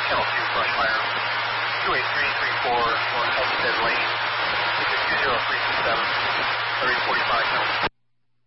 Channel 2, brush fire. 28334, going Homestead Lane. 20327, 3045, Channel 2.